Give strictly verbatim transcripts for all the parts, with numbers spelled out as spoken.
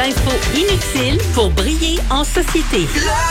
infos inutiles pour briller en société.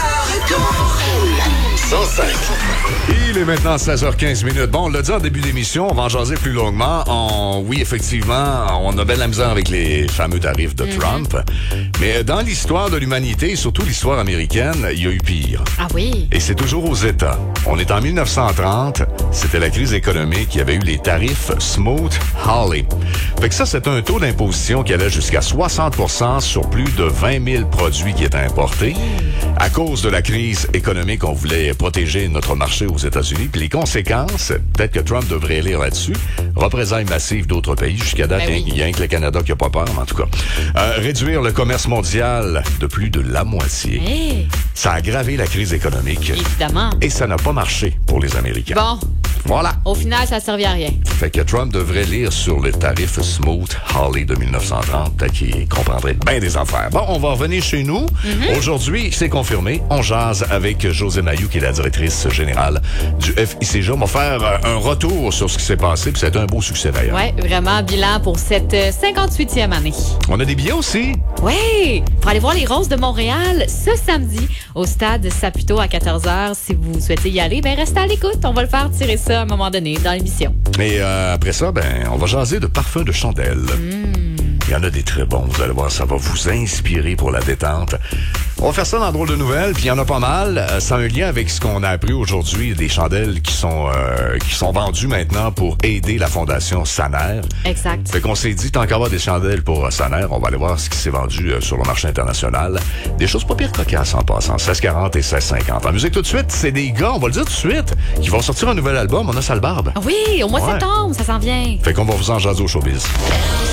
cent cinq. Il est maintenant seize heures quinze minutes. Bon, on l'a dit en début d'émission, on va en jaser plus longuement. On, oui, effectivement, on a bien la misère avec les fameux tarifs de mm-hmm. Trump. Mais dans l'histoire de l'humanité, et surtout l'histoire américaine, il y a eu pire. Ah oui? Et c'est toujours aux États. On est en mille neuf cent trente, c'était la crise économique, il y avait eu les tarifs Smoot-Hawley. Fait que ça, c'est un taux d'imposition qui allait jusqu'à soixante pour cent sur plus de vingt mille produits qui étaient importés. À cause de la crise économique, on voulait protéger notre marché aux États-Unis. Puis les conséquences, peut-être que Trump devrait lire là-dessus, représailles massives d'autres pays. Jusqu'à date, ben oui. Il y a rien que le Canada qui n'a pas peur, mais en tout cas. Euh, réduire le commerce mondial de plus de la moitié. Hey. Ça a aggravé la crise économique. Évidemment. Et ça n'a pas marché pour les Américains. Bon. Voilà. Au final, ça ne servait à rien. Fait que Trump devrait lire sur le tarif Smoot-Hawley de mille neuf cent trente, peut-être qu'il comprendrait bien des affaires. Bon, on va revenir chez nous. Mm-hmm. Aujourd'hui, c'est confirmé. On jase avec Josée Mailloux, qui est la directrice générale du F I C J. On va faire un retour sur ce qui s'est passé, puis c'était un beau succès d'ailleurs. Oui, vraiment, bilan pour cette cinquante-huitième année. On a des billets aussi. Oui, pour aller voir les Roses de Montréal ce samedi au stade Saputo à quatorze heures. Si vous souhaitez y aller, ben restez à l'écoute. On va le faire tirer ça à un moment donné dans l'émission. Et euh, après ça, ben, on va jaser de parfums de chandelle. Mmh. Il y en a des très bons, vous allez voir, ça va vous inspirer pour la détente. On va faire ça dans Drôle de Nouvelles, puis il y en a pas mal. C'est un lien avec ce qu'on a appris aujourd'hui, des chandelles qui sont euh, qui sont vendues maintenant pour aider la fondation Saner. Exact. Fait qu'on s'est dit, tant qu'à avoir des chandelles pour Saner, on va aller voir ce qui s'est vendu euh, sur le marché international. Des choses pas pire cocasses en passant, seize quarante et seize cinquante. En musique tout de suite, c'est des gars, on va le dire tout de suite, qui vont sortir un nouvel album, on a Sale Barbe. Oui, au mois de ouais. septembre, ça s'en vient. Fait qu'on va vous en jaser au showbiz.